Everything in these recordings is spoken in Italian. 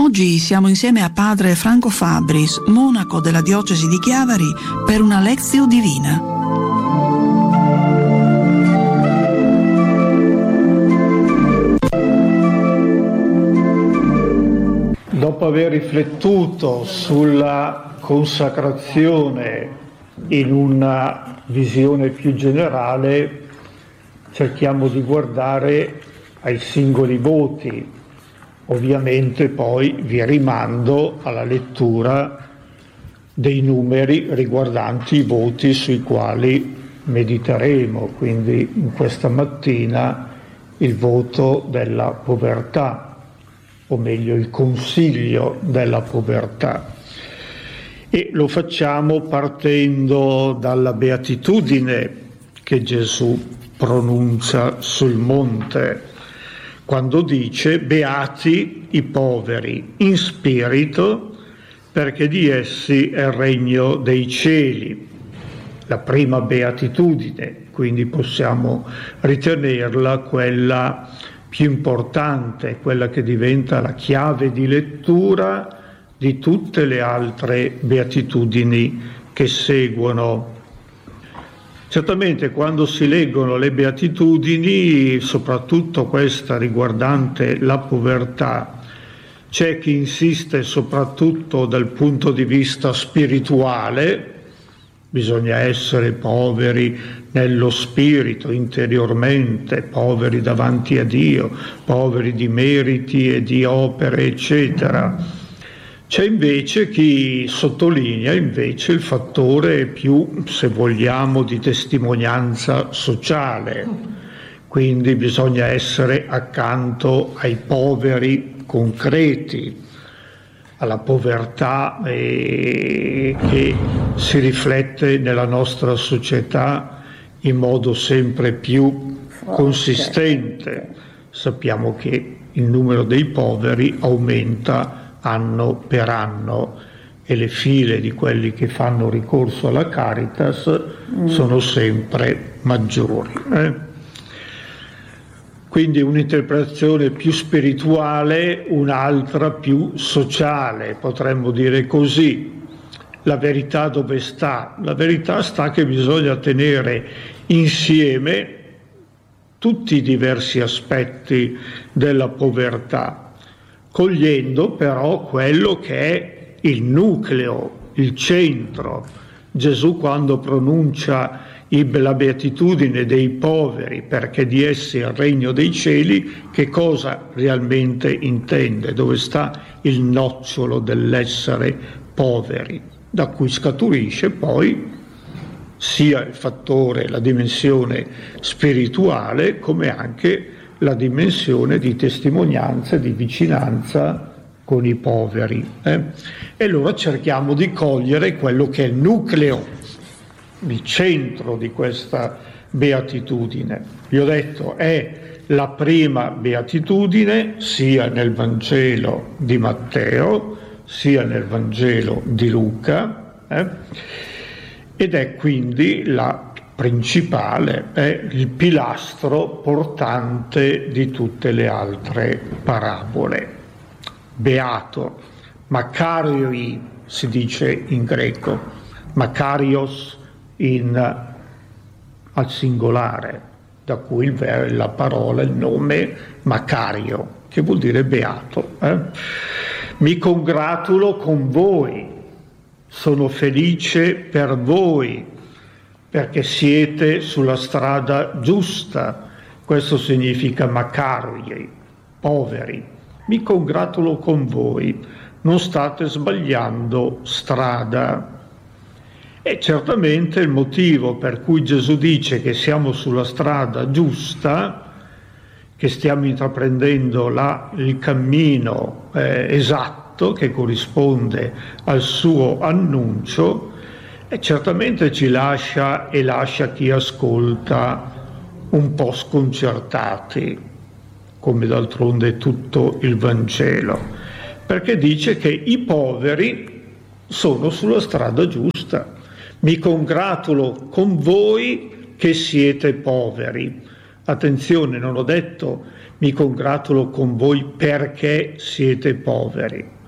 Oggi siamo insieme a padre Franco Fabris, monaco della diocesi di Chiavari, per una Lectio Divina. Dopo aver riflettuto sulla consacrazione in una visione più generale, cerchiamo di guardare ai singoli voti. Ovviamente poi vi rimando alla lettura dei numeri riguardanti i voti sui quali mediteremo, quindi in questa mattina il voto della povertà, o meglio il consiglio della povertà. E lo facciamo partendo dalla beatitudine che Gesù pronuncia sul monte, quando dice: beati i poveri in spirito, perché di essi è il regno dei cieli. La prima beatitudine, quindi possiamo ritenerla quella più importante, quella che diventa la chiave di lettura di tutte le altre beatitudini che seguono. Certamente quando si leggono le beatitudini, soprattutto questa riguardante la povertà, c'è chi insiste soprattutto dal punto di vista spirituale. Bisogna essere poveri nello spirito, interiormente, poveri davanti a Dio, poveri di meriti e di opere, eccetera. C'è invece chi sottolinea invece il fattore più, se vogliamo, di testimonianza sociale. Quindi bisogna essere accanto ai poveri concreti, alla povertà che si riflette nella nostra società in modo sempre più consistente. Sappiamo che il numero dei poveri aumenta anno per anno e le file di quelli che fanno ricorso alla Caritas sono sempre maggiori. Quindi un'interpretazione più spirituale, un'altra più sociale, potremmo dire così. La verità dove sta? La verità sta che bisogna tenere insieme tutti i diversi aspetti della povertà, cogliendo però quello che è il nucleo, il centro. Gesù, quando pronuncia la beatitudine dei poveri, perché di essi è il regno dei cieli, che cosa realmente intende? Dove sta il nocciolo dell'essere poveri, da cui scaturisce poi sia il fattore, la dimensione spirituale, come anche la dimensione di testimonianza e di vicinanza con i poveri. E allora cerchiamo di cogliere quello che è il nucleo, il centro di questa beatitudine. Vi ho detto, è la prima beatitudine sia nel Vangelo di Matteo sia nel Vangelo di Luca, ed è quindi la principale, è il pilastro portante di tutte le altre parabole. Beato, makarioi si dice in greco, makarios al singolare, da cui la parola, il nome Macario, che vuol dire beato. Mi congratulo con voi, sono felice per voi, perché siete sulla strada giusta. Questo significa makarioi, poveri. Mi congratulo con voi, non state sbagliando strada. E certamente il motivo per cui Gesù dice che siamo sulla strada giusta, che stiamo intraprendendo il cammino esatto che corrisponde al suo annuncio, e certamente ci lascia e lascia chi ascolta un po' sconcertati, come d'altronde tutto il Vangelo, perché dice che i poveri sono sulla strada giusta. Mi congratulo con voi che siete poveri. Attenzione, non ho detto mi congratulo con voi perché siete poveri.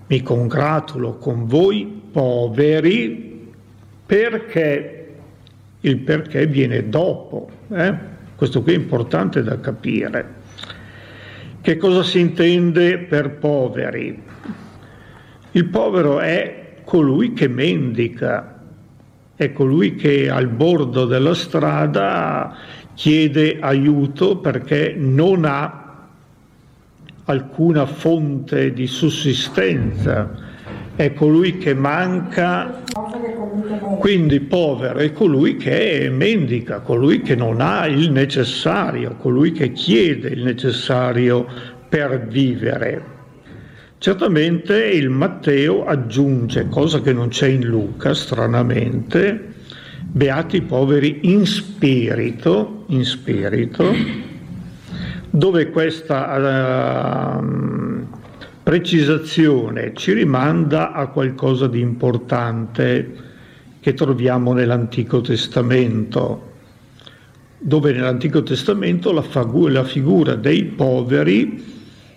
mi congratulo con voi poveri, perché il perché viene dopo. Questo qui è importante da capire. Che cosa si intende per poveri? Il povero è colui che mendica, è colui che al bordo della strada chiede aiuto perché non ha alcuna fonte di sussistenza, è colui che manca, quindi povero è colui che mendica, colui che non ha il necessario, colui che chiede il necessario per vivere. Certamente il Matteo aggiunge, cosa che non c'è in Luca, stranamente, beati i poveri in spirito, dove questa precisazione ci rimanda a qualcosa di importante che troviamo nell'Antico Testamento, dove nell'Antico Testamento la figura dei poveri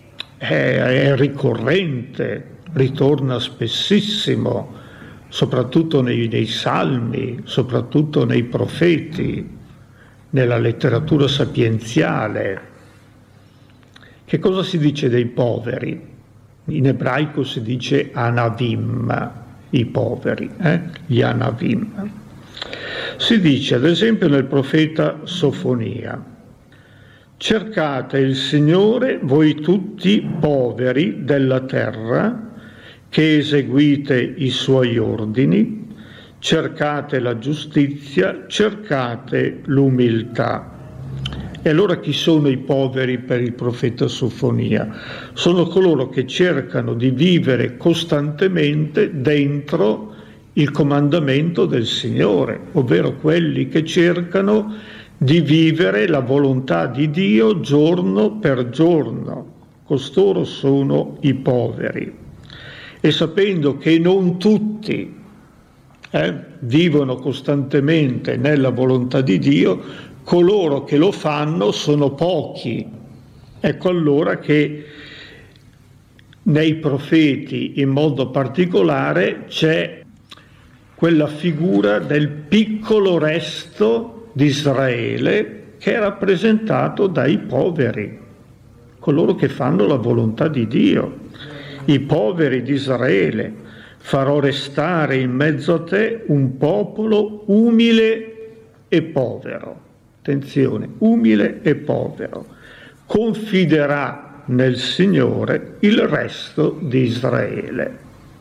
è ricorrente, ritorna spessissimo, soprattutto nei Salmi, soprattutto nei profeti, nella letteratura sapienziale. Che cosa si dice dei poveri? In ebraico si dice anavim, i poveri, gli anavim. Si dice ad esempio nel profeta Sofonia: cercate il Signore voi tutti poveri della terra, che eseguite i suoi ordini, cercate la giustizia, cercate l'umiltà. E allora chi sono i poveri per il profeta Sofonia? Sono coloro che cercano di vivere costantemente dentro il comandamento del Signore, ovvero quelli che cercano di vivere la volontà di Dio giorno per giorno. Costoro sono i poveri. E sapendo che non tutti vivono costantemente nella volontà di Dio, coloro che lo fanno sono pochi. Ecco allora che nei profeti in modo particolare c'è quella figura del piccolo resto di Israele che è rappresentato dai poveri, coloro che fanno la volontà di Dio. I poveri di Israele: farò restare in mezzo a te un popolo umile e povero. Attenzione, umile e povero. Confiderà nel Signore il resto di Israele.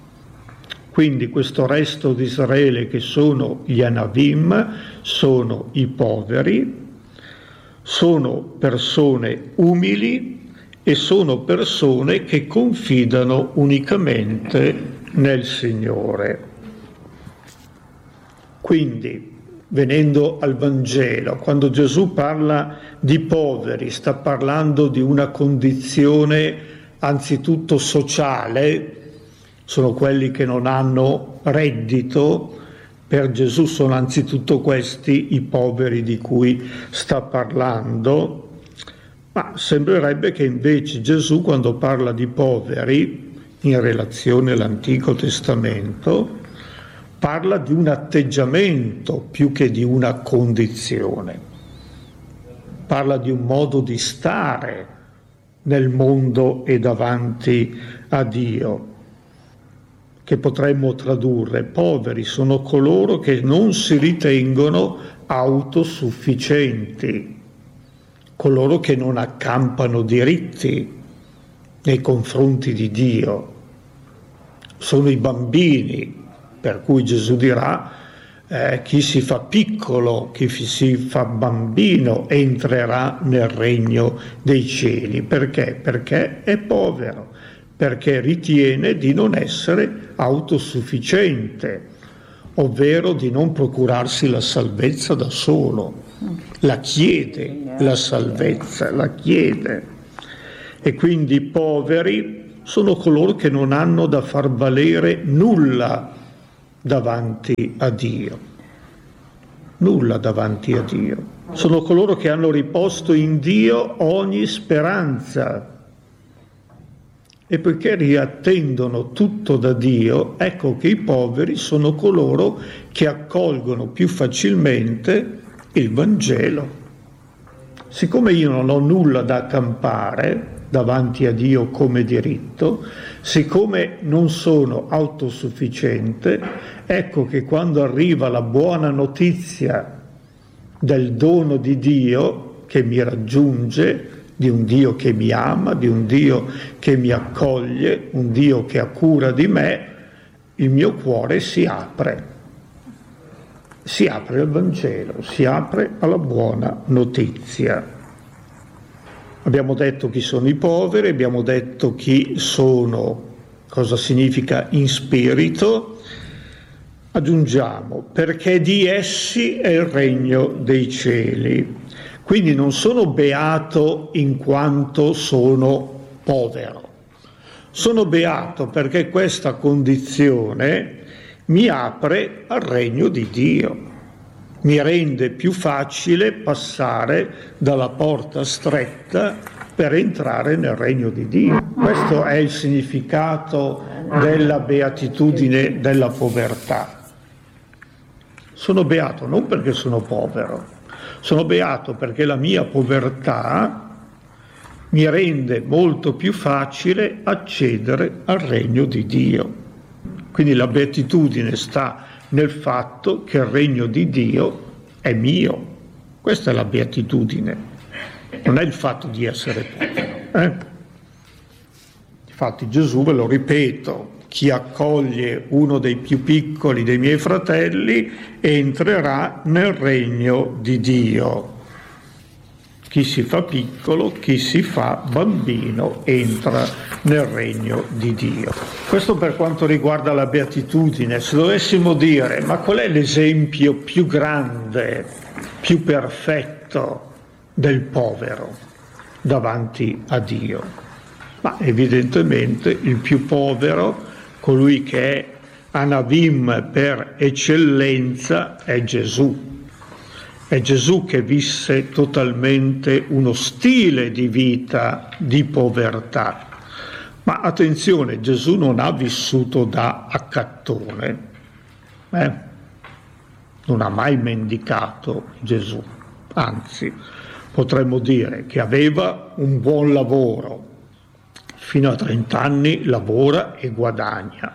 Quindi questo resto di Israele, che sono gli Anavim, sono i poveri, sono persone umili e sono persone che confidano unicamente nel Signore. Quindi, venendo al Vangelo, quando Gesù parla di poveri, sta parlando di una condizione anzitutto sociale, sono quelli che non hanno reddito. Per Gesù sono anzitutto questi i poveri di cui sta parlando, ma sembrerebbe che invece Gesù, quando parla di poveri in relazione all'Antico Testamento, parla di un atteggiamento più che di una condizione. Parla di un modo di stare nel mondo e davanti a Dio, che potremmo tradurre: poveri sono coloro che non si ritengono autosufficienti, coloro che non accampano diritti nei confronti di Dio. Sono i bambini, per cui Gesù dirà chi si fa piccolo, chi si fa bambino entrerà nel regno dei cieli. Perché? Perché è povero, perché ritiene di non essere autosufficiente, ovvero di non procurarsi la salvezza da solo. La chiede, la salvezza, la chiede. E quindi i poveri sono coloro che non hanno da far valere nulla davanti a Dio. Nulla davanti a Dio. Sono coloro che hanno riposto in Dio ogni speranza. E poiché riattendono tutto da Dio, ecco che i poveri sono coloro che accolgono più facilmente il Vangelo. Siccome io non ho nulla da accampare davanti a Dio come diritto, siccome non sono autosufficiente, ecco che quando arriva la buona notizia del dono di Dio che mi raggiunge, di un Dio che mi ama, di un Dio che mi accoglie, un Dio che ha cura di me, il mio cuore si apre al Vangelo, si apre alla buona notizia. Abbiamo detto chi sono i poveri, abbiamo detto chi sono, cosa significa in spirito. Aggiungiamo, perché di essi è il regno dei cieli. Quindi non sono beato in quanto sono povero. Sono beato perché questa condizione mi apre al regno di Dio, mi rende più facile passare dalla porta stretta per entrare nel regno di Dio. Questo è il significato della beatitudine della povertà. Sono beato non perché sono povero, sono beato perché la mia povertà mi rende molto più facile accedere al regno di Dio. Quindi la beatitudine sta nel fatto che il regno di Dio è mio. Questa è la beatitudine, non è il fatto di essere povero. Infatti Gesù, ve lo ripeto, chi accoglie uno dei più piccoli dei miei fratelli entrerà nel regno di Dio. Chi si fa piccolo, chi si fa bambino entra nel regno di Dio. Questo per quanto riguarda la beatitudine. Se dovessimo dire, ma qual è l'esempio più grande, più perfetto del povero davanti a Dio? Ma evidentemente il più povero, colui che è Anavim per eccellenza, è Gesù. È Gesù che visse totalmente uno stile di vita di povertà. Ma attenzione, Gesù non ha vissuto da accattone, non ha mai mendicato Gesù, anzi potremmo dire che aveva un buon lavoro, fino a 30 anni lavora e guadagna.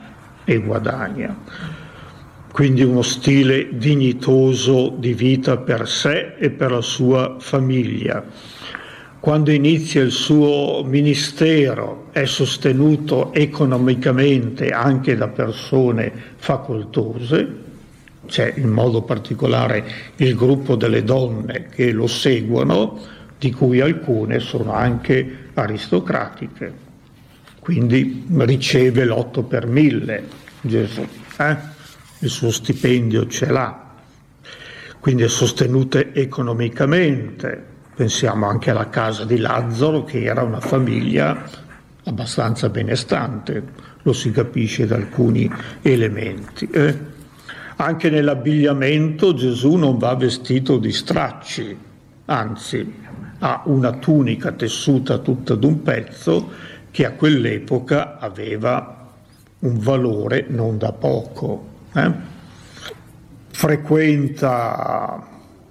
Quindi uno stile dignitoso di vita per sé e per la sua famiglia. Quando inizia il suo ministero è sostenuto economicamente anche da persone facoltose, c'è in modo particolare il gruppo delle donne che lo seguono, di cui alcune sono anche aristocratiche. Quindi riceve l'8 per 1000 Gesù, il suo stipendio ce l'ha, quindi è sostenuta economicamente. Pensiamo anche alla casa di Lazzaro, che era una famiglia abbastanza benestante, lo si capisce da alcuni elementi. Anche nell'abbigliamento Gesù non va vestito di stracci, anzi ha una tunica tessuta tutta d'un pezzo che a quell'epoca aveva un valore non da poco. Frequenta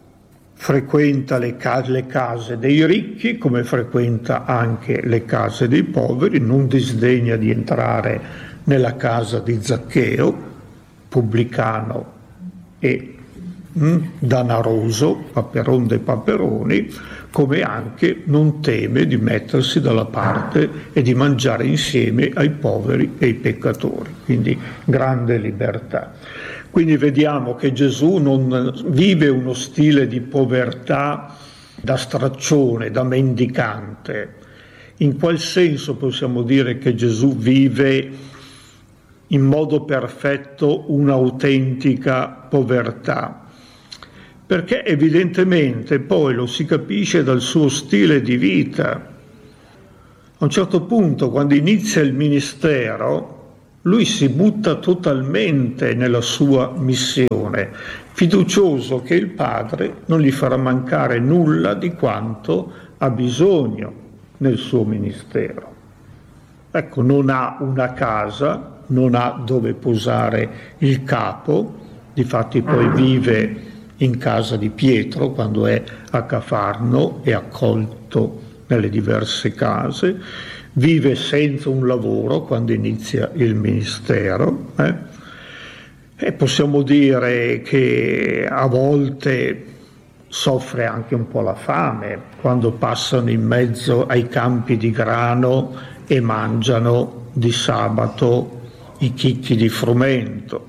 le case dei ricchi, come frequenta anche le case dei poveri, non disdegna di entrare nella casa di Zaccheo, pubblicano e danaroso, paperon dei paperoni, come anche non teme di mettersi dalla parte e di mangiare insieme ai poveri e ai peccatori, quindi grande libertà. Quindi vediamo che Gesù non vive uno stile di povertà da straccione, da mendicante. In qual senso possiamo dire che Gesù vive in modo perfetto un'autentica povertà? Perché evidentemente poi lo si capisce dal suo stile di vita. A un certo punto, quando inizia il ministero, lui si butta totalmente nella sua missione, fiducioso che il Padre non gli farà mancare nulla di quanto ha bisogno nel suo ministero. Ecco, non ha una casa, non ha dove posare il capo, difatti poi vive in casa di Pietro quando è a Cafarno, è accolto nelle diverse case, vive senza un lavoro quando inizia il ministero, e possiamo dire che a volte soffre anche un po' la fame quando passano in mezzo ai campi di grano e mangiano di sabato i chicchi di frumento.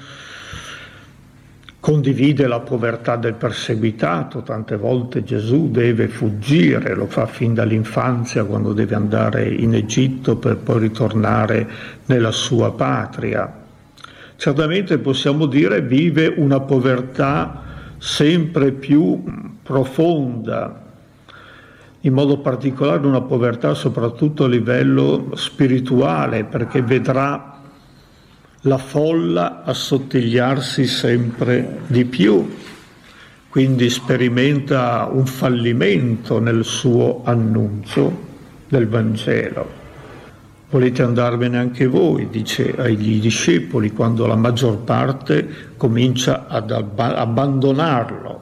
Condivide la povertà del perseguitato, tante volte Gesù deve fuggire, lo fa fin dall'infanzia quando deve andare in Egitto per poi ritornare nella sua patria. Certamente possiamo dire vive una povertà sempre più profonda, in modo particolare una povertà soprattutto a livello spirituale, perché vedrà la folla assottigliarsi sempre di più, quindi sperimenta un fallimento nel suo annuncio del Vangelo. Volete andarvene anche voi, dice agli discepoli, quando la maggior parte comincia ad abbandonarlo.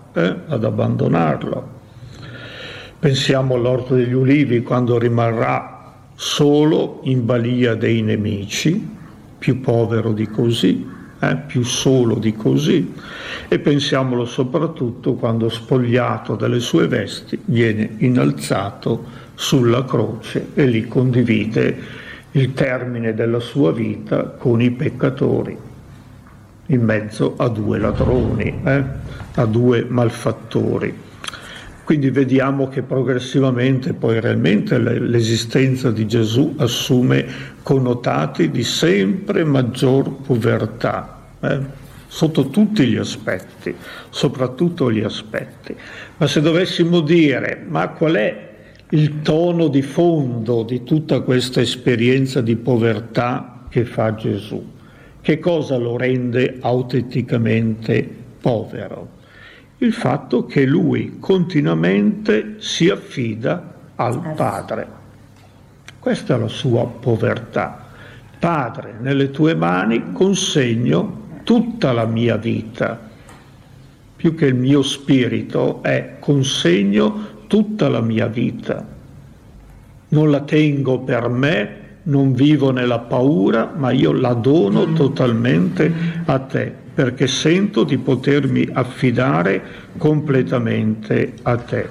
Pensiamo all'Orto degli Ulivi, quando rimarrà solo in balia dei nemici, più povero di così, più solo di così, e pensiamolo soprattutto quando, spogliato delle sue vesti, viene innalzato sulla croce e lì condivide il termine della sua vita con i peccatori, in mezzo a due ladroni, a due malfattori. Quindi vediamo che progressivamente poi realmente l'esistenza di Gesù assume connotati di sempre maggior povertà, sotto tutti gli aspetti, soprattutto gli aspetti. Ma se dovessimo dire, ma qual è il tono di fondo di tutta questa esperienza di povertà che fa Gesù? Che cosa lo rende autenticamente povero? Il fatto che lui continuamente si affida al Padre. Questa è la sua povertà. Padre, nelle tue mani consegno tutta la mia vita. Più che il mio spirito consegno tutta la mia vita. Non la tengo per me, non vivo nella paura, ma io la dono totalmente a te, perché sento di potermi affidare completamente a te.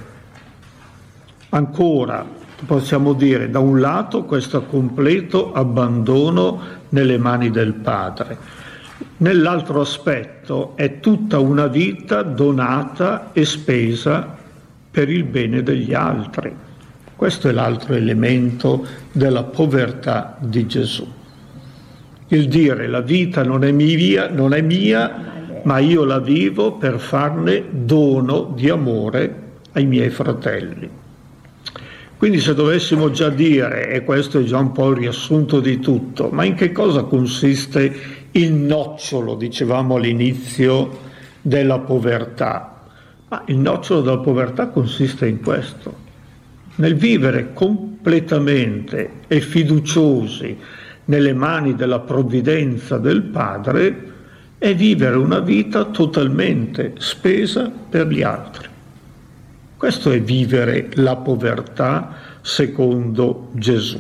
Ancora, possiamo dire, da un lato questo completo abbandono nelle mani del Padre, nell'altro aspetto è tutta una vita donata e spesa per il bene degli altri. Questo è l'altro elemento della povertà di Gesù. Il dire la vita non è mia, ma io la vivo per farne dono di amore ai miei fratelli. Quindi se dovessimo già dire, e questo è già un po' il riassunto di tutto, ma in che cosa consiste il nocciolo, dicevamo all'inizio, della povertà? Ma il nocciolo della povertà consiste in questo, nel vivere completamente e fiduciosi nelle mani della provvidenza del Padre e vivere una vita totalmente spesa per gli altri. Questo è vivere la povertà secondo Gesù,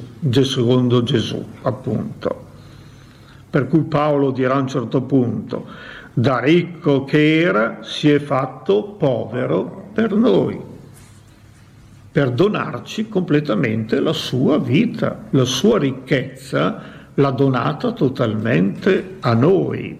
appunto. Per cui Paolo dirà a un certo punto: da ricco che era si è fatto povero per noi, per donarci completamente la sua vita, la sua ricchezza l'ha donata totalmente a noi.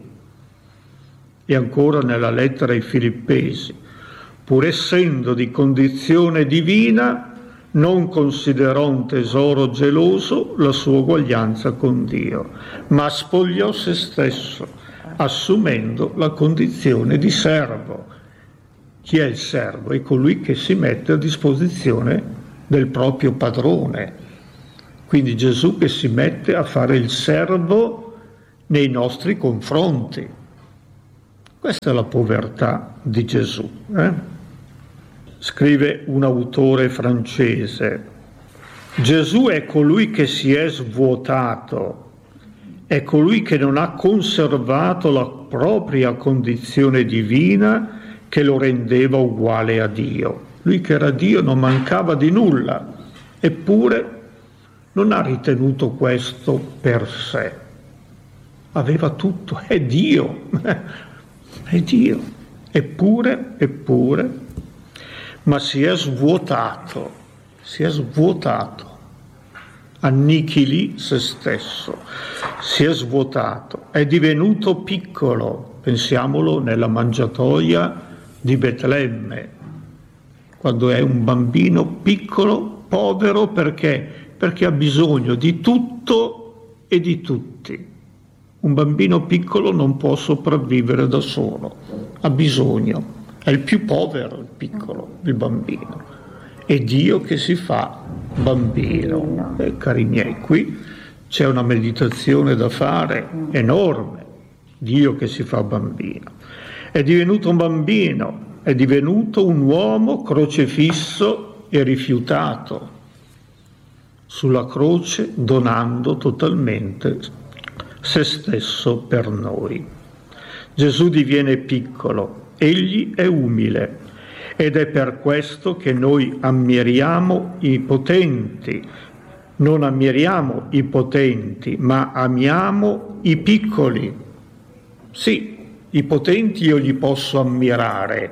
E ancora nella lettera ai Filippesi: pur essendo di condizione divina, non considerò un tesoro geloso la sua uguaglianza con Dio, ma spogliò se stesso, assumendo la condizione di servo. Chi è il servo? È colui che si mette a disposizione del proprio padrone. Quindi Gesù che si mette a fare il servo nei nostri confronti. Questa è la povertà di Gesù. Scrive un autore francese: Gesù è colui che si è svuotato, è colui che non ha conservato la propria condizione divina che lo rendeva uguale a Dio. Lui che era Dio non mancava di nulla, eppure non ha ritenuto questo per sé. Aveva tutto, è Dio, è Dio. Eppure, ma si è svuotato, annichilì se stesso, si è svuotato, è divenuto piccolo. Pensiamolo nella mangiatoia di Betlemme, quando è un bambino piccolo, povero, perché ha bisogno di tutto e di tutti. Un bambino piccolo non può sopravvivere da solo, ha bisogno, è il più povero il piccolo, il bambino. È Dio che si fa bambino. Cari miei, qui c'è una meditazione da fare enorme. Dio che si fa bambino. È divenuto un bambino, è divenuto un uomo crocefisso e rifiutato sulla croce, donando totalmente se stesso per noi. Gesù diviene piccolo, egli è umile, ed è per questo che noi ammiriamo i potenti. Non ammiriamo i potenti, ma amiamo i piccoli. Sì, i potenti io li posso ammirare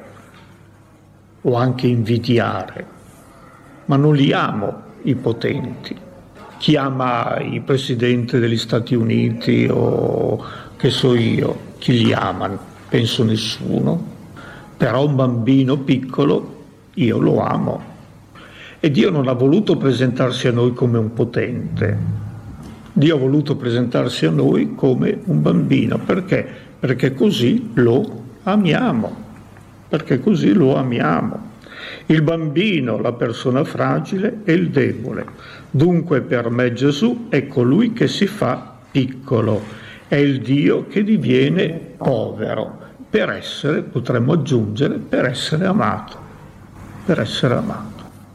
o anche invidiare, ma non li amo i potenti. Chi ama il Presidente degli Stati Uniti o che so io, chi li ama? Penso nessuno. Però un bambino piccolo io lo amo. E Dio non ha voluto presentarsi a noi come un potente. Dio ha voluto presentarsi a noi come un bambino. Perché? Perché così lo amiamo. Perché così lo amiamo. Il bambino, la persona fragile e il debole. Dunque per me Gesù è colui che si fa piccolo. È il Dio che diviene povero. Per essere, potremmo aggiungere, per essere amato. Per essere amato.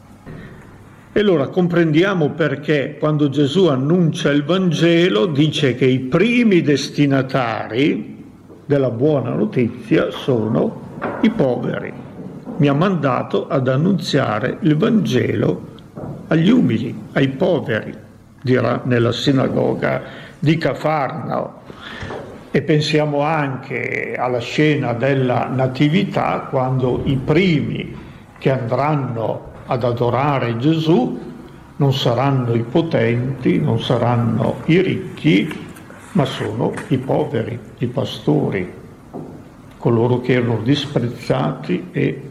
E allora comprendiamo perché quando Gesù annuncia il Vangelo dice che i primi destinatari della buona notizia sono i poveri. Mi ha mandato ad annunziare il Vangelo agli umili, ai poveri, dirà nella sinagoga di Cafarnao. E pensiamo anche alla scena della Natività, quando i primi che andranno ad adorare Gesù non saranno i potenti, non saranno i ricchi, ma sono i poveri, i pastori, coloro che erano disprezzati e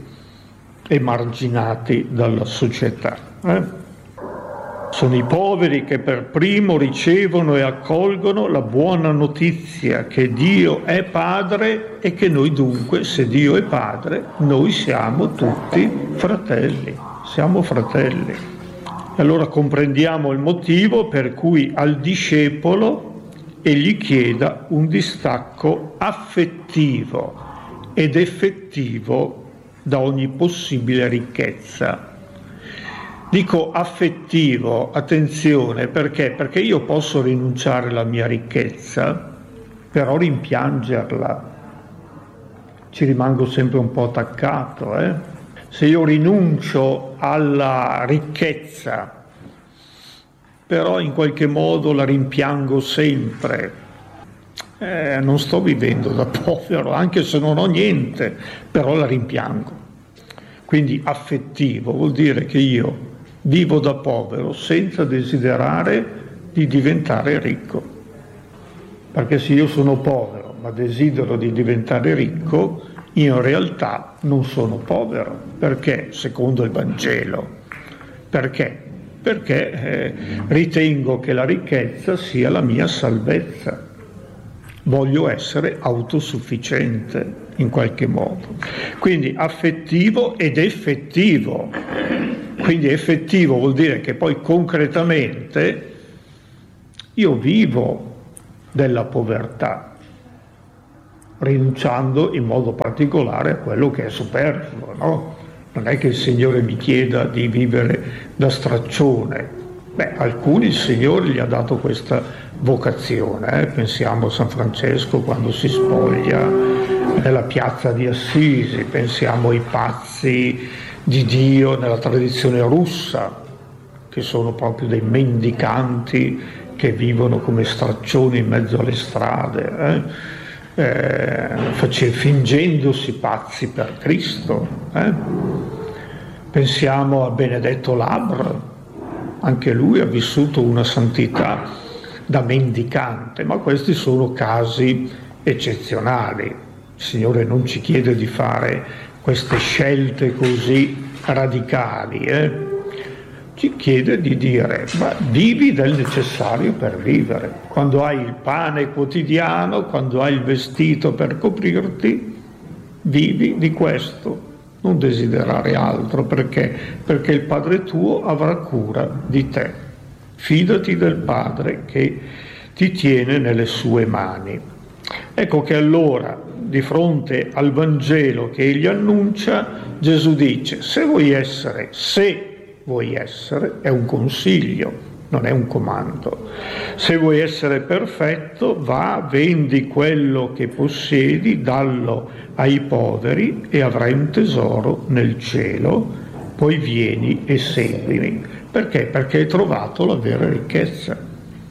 emarginati dalla società. Sono i poveri che per primo ricevono e accolgono la buona notizia che Dio è Padre e che noi dunque, se Dio è Padre, noi siamo tutti fratelli, siamo fratelli. Allora comprendiamo il motivo per cui al discepolo egli chieda un distacco affettivo ed effettivo da ogni possibile ricchezza. Dico affettivo, attenzione, perché? Perché io posso rinunciare alla mia ricchezza, però rimpiangerla. Ci rimango sempre un po' attaccato. Se io rinuncio alla ricchezza, però in qualche modo la rimpiango sempre, non sto vivendo da povero, anche se non ho niente, però la rimpiango. Quindi affettivo vuol dire che io vivo da povero senza desiderare di diventare ricco. Perché se io sono povero ma desidero di diventare ricco, in realtà non sono povero. Perché? Secondo il Vangelo. Perché? Perché ritengo che la ricchezza sia la mia salvezza. Voglio essere autosufficiente in qualche modo. Quindi affettivo ed effettivo. Quindi effettivo vuol dire che poi concretamente io vivo della povertà, rinunciando in modo particolare a quello che è superfluo, no? Non è che il Signore mi chieda di vivere da straccione, Alcuni il Signore gli ha dato questa vocazione, pensiamo a San Francesco quando si spoglia nella piazza di Assisi, pensiamo ai pazzi di Dio nella tradizione russa, che sono proprio dei mendicanti che vivono come straccioni in mezzo alle strade, fingendosi pazzi per Cristo. Pensiamo a Benedetto Labra, anche lui ha vissuto una santità da mendicante, ma questi sono casi eccezionali. Il Signore non ci chiede di fare queste scelte così radicali, ci chiede di dire: ma vivi del necessario per vivere. Quando hai il pane quotidiano, quando hai il vestito per coprirti, vivi di questo, non desiderare altro, perché il Padre tuo avrà cura di te. Fidati del Padre che ti tiene nelle sue mani. Ecco che allora, di fronte al Vangelo che egli annuncia, Gesù dice: se vuoi essere, è un consiglio, non è un comando. Se vuoi essere perfetto, va, vendi quello che possiedi, dallo ai poveri e avrai un tesoro nel cielo, poi vieni e seguimi. Perché? Perché hai trovato la vera ricchezza.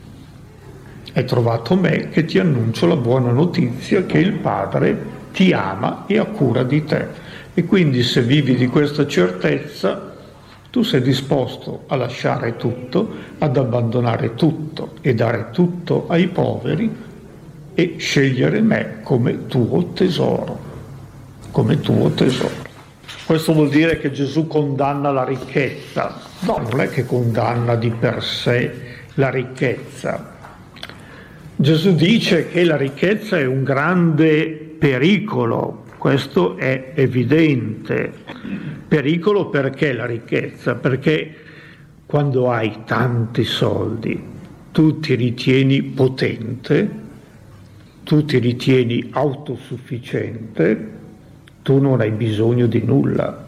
Hai trovato me che ti annuncio la buona notizia che il Padre ti ama e ha cura di te. E quindi se vivi di questa certezza, tu sei disposto a lasciare tutto, ad abbandonare tutto e dare tutto ai poveri e scegliere me come tuo tesoro, come tuo tesoro. Questo vuol dire che Gesù condanna la ricchezza? No, non è che condanna di per sé la ricchezza. Gesù dice che la ricchezza è un grande pericolo, questo è evidente. Pericolo perché la ricchezza? Perché quando hai tanti soldi tu ti ritieni potente, tu ti ritieni autosufficiente, tu non hai bisogno di nulla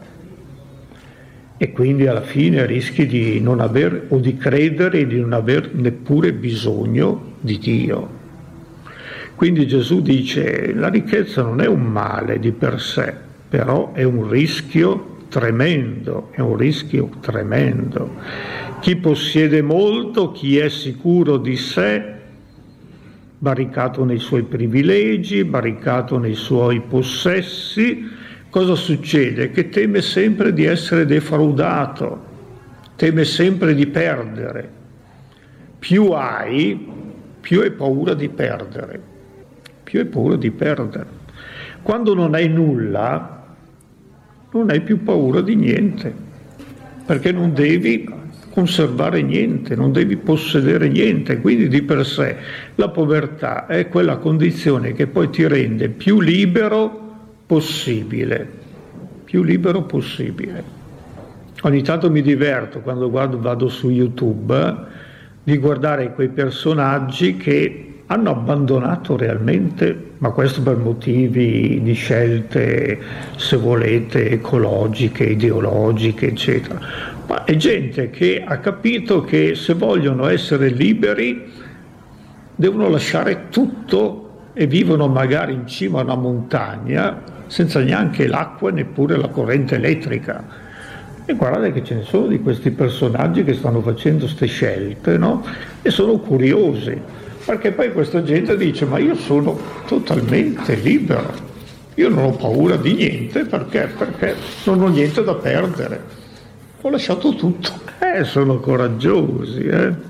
e quindi alla fine rischi di non aver o di credere e di non aver neppure bisogno di Dio. Quindi Gesù dice: la ricchezza non è un male di per sé, però è un rischio tremendo, è un rischio tremendo. Chi possiede molto, chi è sicuro di sé, barricato nei suoi privilegi, barricato nei suoi possessi, cosa succede? Che teme sempre di essere defraudato, teme sempre di perdere. Più hai, più hai paura di perdere, più hai paura di perdere. Quando non hai nulla, non hai più paura di niente, perché non devi conservare niente, non devi possedere niente. Quindi di per sé la povertà è quella condizione che poi ti rende più libero possibile, più libero possibile. Ogni tanto mi diverto quando vado su YouTube di guardare quei personaggi che hanno abbandonato realmente, ma questo per motivi di scelte, se volete, ecologiche, ideologiche, eccetera. Ma è gente che ha capito che se vogliono essere liberi devono lasciare tutto e vivono magari in cima a una montagna senza neanche l'acqua e neppure la corrente elettrica. E guardate che ce ne sono di questi personaggi che stanno facendo queste scelte, no? E sono curiosi. Perché poi questa gente dice: ma io sono totalmente libero, io non ho paura di niente, perché non ho niente da perdere, ho lasciato tutto. Sono coraggiosi.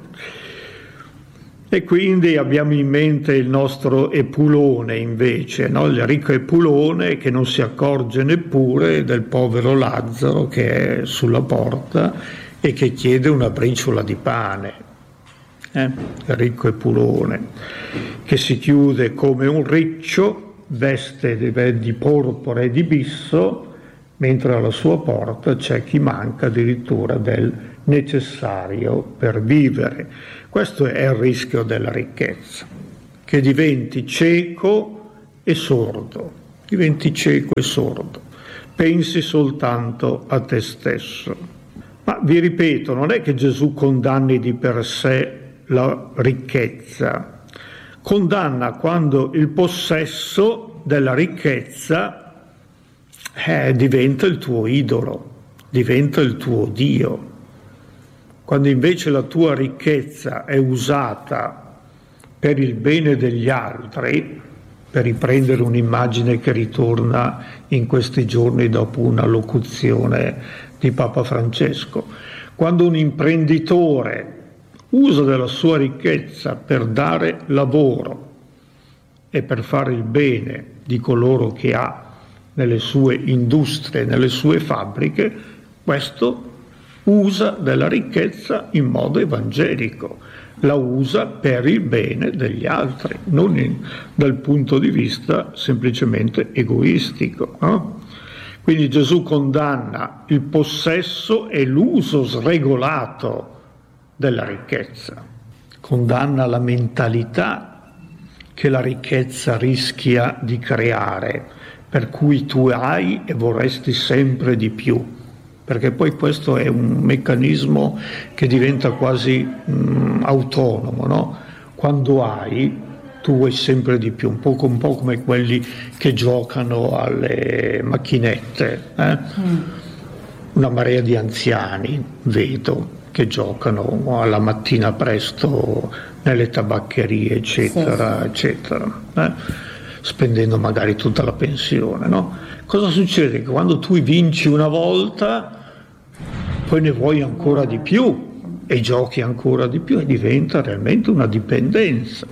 E quindi abbiamo in mente il nostro Epulone invece, no? Il ricco Epulone che non si accorge neppure del povero Lazzaro che è sulla porta e che chiede una briciola di pane. Il ricco Epulone che si chiude come un riccio, veste di porpora e di bisso, mentre alla sua porta c'è chi manca addirittura del necessario per vivere. Questo è il rischio della ricchezza, che diventi cieco e sordo, pensi soltanto a te stesso. Ma vi ripeto, non è che Gesù condanni di per sé la ricchezza, condanna quando il possesso della ricchezza diventa il tuo idolo, diventa il tuo Dio. Quando invece la tua ricchezza è usata per il bene degli altri, per riprendere un'immagine che ritorna in questi giorni dopo una locuzione di Papa Francesco, quando un imprenditore usa della sua ricchezza per dare lavoro e per fare il bene di coloro che ha nelle sue industrie, nelle sue fabbriche, questo usa della ricchezza in modo evangelico, la usa per il bene degli altri, non dal punto di vista semplicemente egoistico. Quindi Gesù condanna il possesso e l'uso sregolato della ricchezza, condanna la mentalità che la ricchezza rischia di creare, per cui tu hai e vorresti sempre di più, perché poi questo è un meccanismo che diventa quasi autonomo, no? Quando hai, tu vuoi sempre di più, un po' come quelli che giocano alle macchinette, Una marea di anziani, vedo, che giocano alla mattina presto nelle tabaccherie, eccetera, eccetera, spendendo magari tutta la pensione, no? Cosa succede? Che quando tu vinci una volta, poi ne vuoi ancora di più e giochi ancora di più e diventa realmente una dipendenza,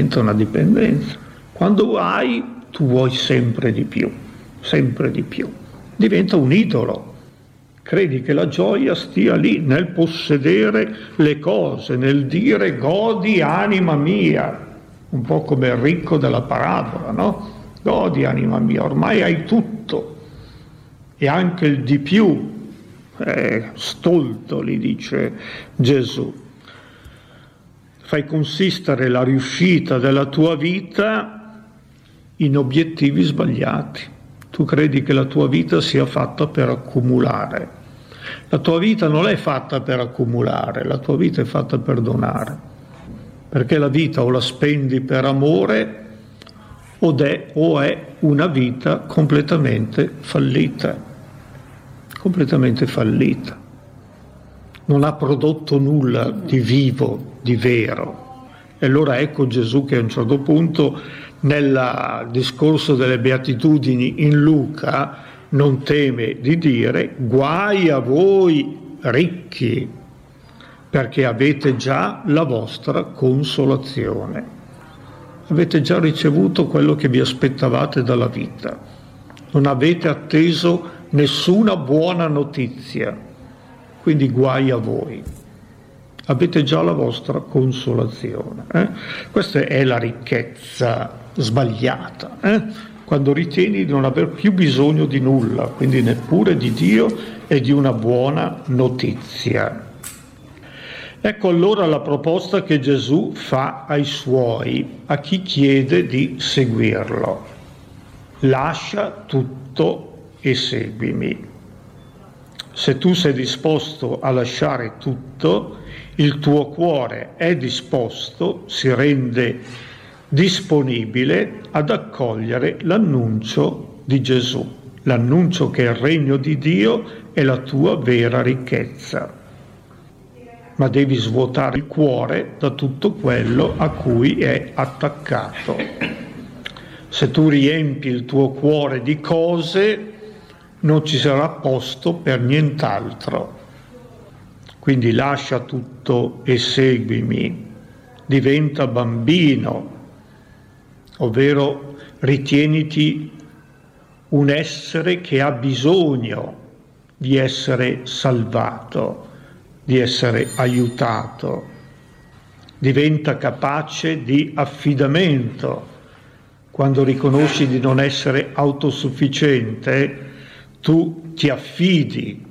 Quando hai, tu vuoi sempre di più, diventa un idolo. Credi che la gioia stia lì, nel possedere le cose, nel dire godi anima mia, un po' come il ricco della parabola, no? Godi anima mia, ormai hai tutto e anche il di più, stolto, gli dice Gesù. Fai consistere la riuscita della tua vita in obiettivi sbagliati. Tu credi che la tua vita sia fatta per accumulare. La tua vita non è fatta per accumulare, la tua vita è fatta per donare. Perché la vita o la spendi per amore o è una vita completamente fallita. Non ha prodotto nulla di vivo, di vero. E allora ecco Gesù che a un certo punto nel discorso delle beatitudini in Luca non teme di dire: guai a voi ricchi, perché avete già la vostra consolazione. Avete già ricevuto quello che vi aspettavate dalla vita. Non avete atteso nessuna buona notizia, quindi guai a voi. Avete già la vostra consolazione. Questa è la ricchezza sbagliata, quando ritieni di non aver più bisogno di nulla, quindi neppure di Dio e di una buona notizia. Ecco allora la proposta che Gesù fa ai suoi, a chi chiede di seguirlo. Lascia tutto e seguimi. Se tu sei disposto a lasciare tutto, il tuo cuore è disposto, si rende disponibile ad accogliere l'annuncio di Gesù, l'annuncio che il regno di Dio è la tua vera ricchezza. Ma devi svuotare il cuore da tutto quello a cui è attaccato. Se tu riempi il tuo cuore di cose, non ci sarà posto per nient'altro. Quindi lascia tutto e seguimi, diventa bambino, ovvero ritieniti un essere che ha bisogno di essere salvato, di essere aiutato, diventa capace di affidamento. Quando riconosci di non essere autosufficiente, tu ti affidi,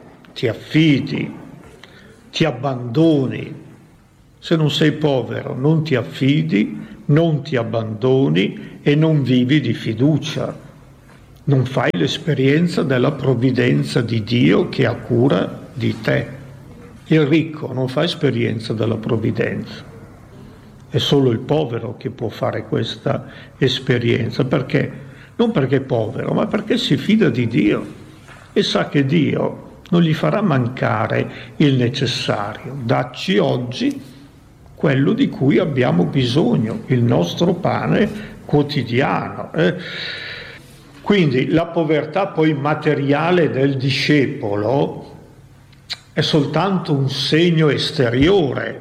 ti abbandoni. Se non sei povero, non ti affidi, non ti abbandoni e non vivi di fiducia. Non fai l'esperienza della provvidenza di Dio che ha cura di te. Il ricco non fa esperienza della provvidenza, è solo il povero che può fare questa esperienza. Perché? Non perché è povero, ma perché si fida di Dio e sa che Dio non gli farà mancare il necessario. Dacci oggi quello di cui abbiamo bisogno, il nostro pane quotidiano. Quindi la povertà poi materiale del discepolo è soltanto un segno esteriore.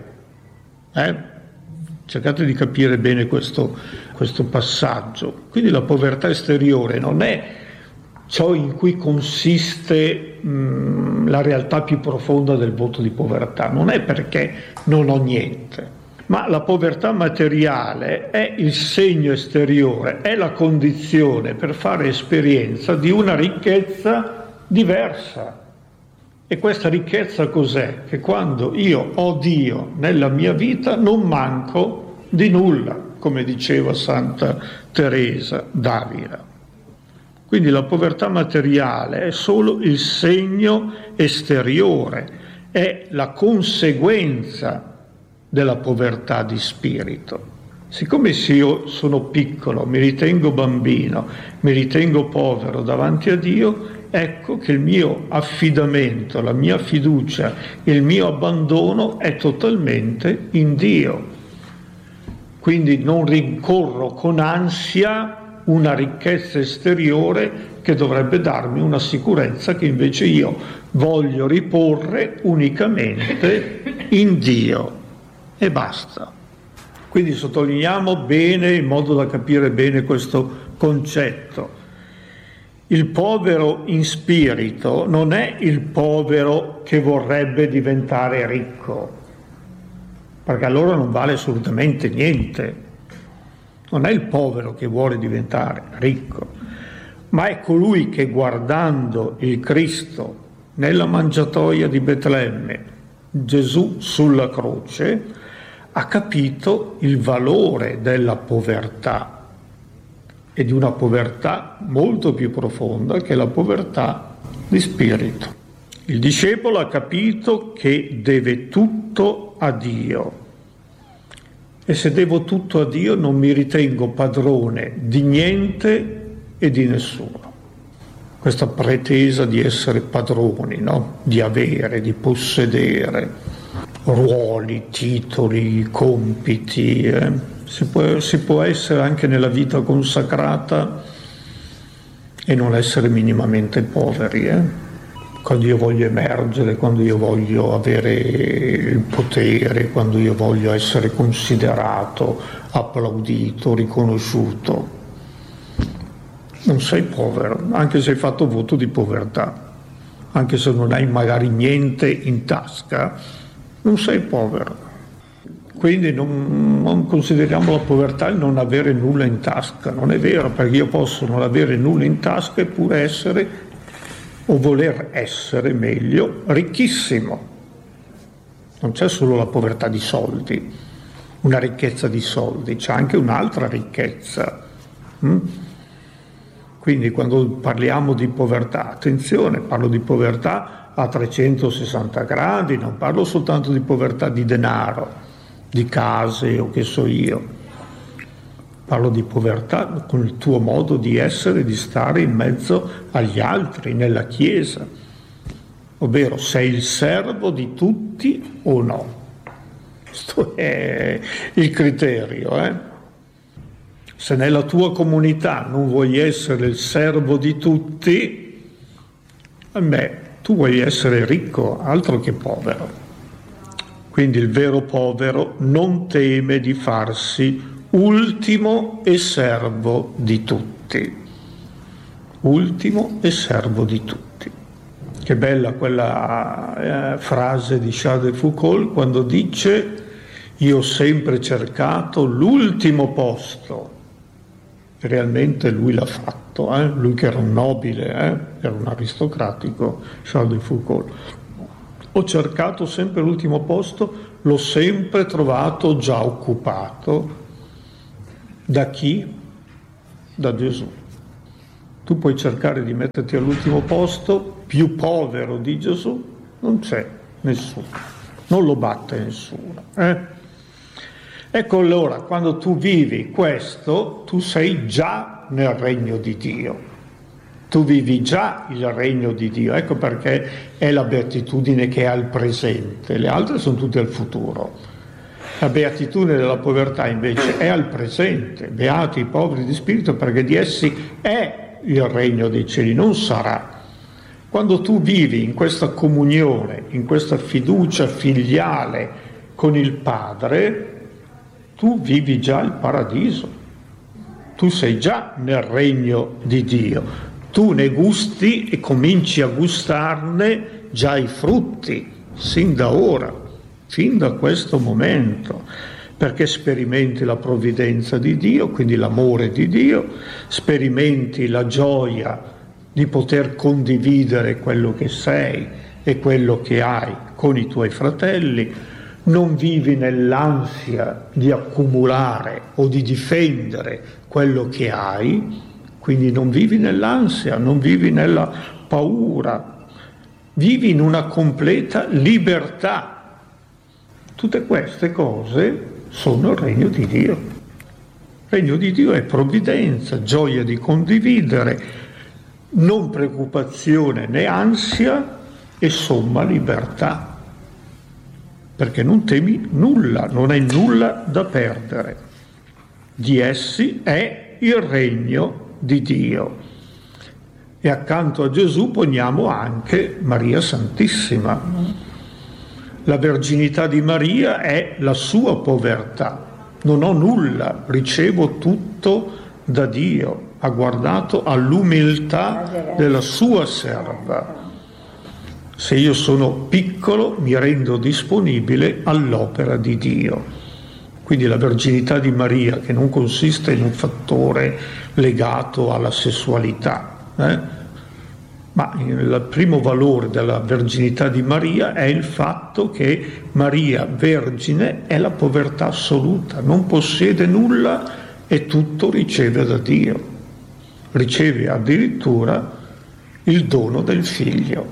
Cercate di capire bene questo passaggio. Quindi la povertà esteriore non è ciò in cui consiste la realtà più profonda del voto di povertà. Non è perché non ho niente, ma la povertà materiale è il segno esteriore, è la condizione per fare esperienza di una ricchezza diversa. E questa ricchezza cos'è? Che quando io ho Dio nella mia vita non manco di nulla, come diceva Santa Teresa d'Avila. Quindi la povertà materiale è solo il segno esteriore, è la conseguenza della povertà di spirito. Siccome se io sono piccolo, mi ritengo bambino, mi ritengo povero davanti a Dio, ecco che il mio affidamento, la mia fiducia, il mio abbandono è totalmente in Dio. Quindi non rincorro con ansia una ricchezza esteriore che dovrebbe darmi una sicurezza che invece io voglio riporre unicamente in Dio e basta. Quindi sottolineiamo bene, in modo da capire bene questo concetto. Il povero in spirito non è il povero che vorrebbe diventare ricco, perché allora non vale assolutamente niente. Non è il povero che vuole diventare ricco, ma è colui che guardando il Cristo nella mangiatoia di Betlemme, Gesù sulla croce, ha capito il valore della povertà e di una povertà molto più profonda che è la povertà di spirito. Il discepolo ha capito che deve tutto a Dio. E se devo tutto a Dio non mi ritengo padrone di niente e di nessuno. Questa pretesa di essere padroni, no? Di avere, di possedere ruoli, titoli, compiti. Si può essere anche nella vita consacrata e non essere minimamente poveri. Quando io voglio emergere, quando io voglio avere il potere, quando io voglio essere considerato, applaudito, riconosciuto. Non sei povero, anche se hai fatto voto di povertà, anche se non hai magari niente in tasca, non sei povero. Quindi non consideriamo la povertà il non avere nulla in tasca. Non è vero, perché io posso non avere nulla in tasca eppure essere o voler essere meglio ricchissimo. Non c'è solo la povertà di soldi, una ricchezza di soldi, c'è anche un'altra ricchezza. Quindi quando parliamo di povertà, attenzione, parlo di povertà a 360 gradi, non parlo soltanto di povertà di denaro, di case o che so io. Parlo di povertà con il tuo modo di essere, di stare in mezzo agli altri, nella Chiesa. Ovvero, sei il servo di tutti o no? Questo è il criterio. Se nella tua comunità non vuoi essere il servo di tutti, tu vuoi essere ricco, altro che povero. Quindi il vero povero non teme di farsi ultimo e servo di tutti. Ultimo e servo di tutti. Che bella quella frase di Charles de Foucault quando dice: io ho sempre cercato l'ultimo posto. Realmente lui l'ha fatto, lui che era un nobile, era un aristocratico, Charles de Foucault. Ho cercato sempre l'ultimo posto, l'ho sempre trovato già occupato. Da chi? Da Gesù. Tu puoi cercare di metterti all'ultimo posto, più povero di Gesù non c'è nessuno. non lo batte nessuno. Ecco, allora, quando tu vivi questo, tu sei già nel regno di Dio. Tu vivi già il regno di Dio. Ecco perché è la beatitudine che è al presente, le altre sono tutte al futuro. La beatitudine della povertà invece è al presente. Beati i poveri di spirito, perché di essi è il regno dei cieli, non sarà. Quando tu vivi in questa comunione, in questa fiducia filiale con il Padre, tu vivi già il paradiso. Tu sei già nel regno di Dio. Tu ne gusti e cominci a gustarne già i frutti, sin da ora, fin da questo momento, perché sperimenti la provvidenza di Dio, quindi l'amore di Dio, sperimenti la gioia di poter condividere quello che sei e quello che hai con i tuoi fratelli, non vivi nell'ansia di accumulare o di difendere quello che hai, quindi non vivi nell'ansia, non vivi nella paura, vivi in una completa libertà. Tutte queste cose sono il regno di Dio. Il regno di Dio è provvidenza, gioia di condividere, non preoccupazione né ansia e somma libertà, perché non temi nulla, non hai nulla da perdere. Di essi è il regno di Dio. E accanto a Gesù poniamo anche Maria Santissima. La verginità di Maria è la sua povertà. Non ho nulla, ricevo tutto da Dio. Ha guardato all'umiltà della sua serva. Se io sono piccolo, mi rendo disponibile all'opera di Dio. Quindi la verginità di Maria, che non consiste in un fattore legato alla sessualità, ma il primo valore della verginità di Maria è il fatto che Maria, vergine, è la povertà assoluta, non possiede nulla e tutto riceve da Dio. Riceve addirittura il dono del Figlio,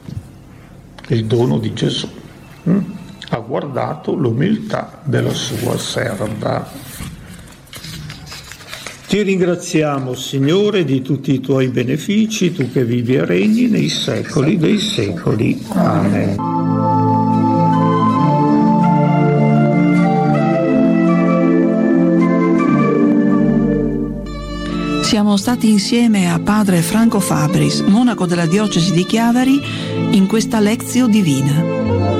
il dono di Gesù. Ha guardato l'umiltà della sua serva. Ti ringraziamo, Signore, di tutti i tuoi benefici, tu che vivi e regni nei secoli dei secoli. Amen. Siamo stati insieme a padre Franco Fabris, monaco della diocesi di Chiavari, in questa Lectio Divina.